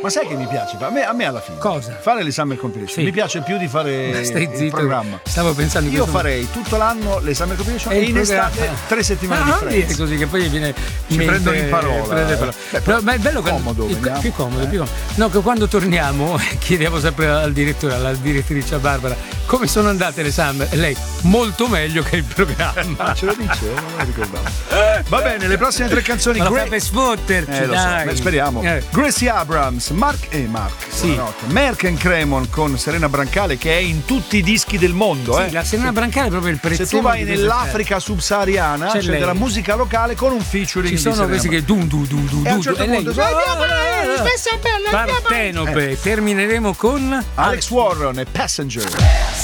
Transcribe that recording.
Ma sai che mi piace? A me alla fine. Cosa? Fare le Summer Compilation. Sì. Mi piace più di fare il programma. Stavo pensando Io farei tutto l'anno le Summer Compilation e in estate 3 settimane di Friends. Così che poi viene ci prendono in parola. Però, ma è bello comodo, più comodo. No, che quando torniamo chiediamo sempre al direttore, alla direttrice a Barbara come sono andate le Summer e lei molto meglio che il programma. Ce lo dice? Non lo ricordavo. Va bene, le prossime 3 canzoni. Ma lo fa per sfotterci, dai. So. Speriamo. Gracie Abrams, Mark. Sì. Merck Cremon con Serena Brancale, che è in tutti i dischi del mondo. Sì, la Serena Brancale è proprio il prezzo. Se tu vai nell'Africa subsahariana c'è della musica locale con un featuring. Ci sono questi che du e a un certo punto Partenope. Termineremo con Alex Warren e Passenger.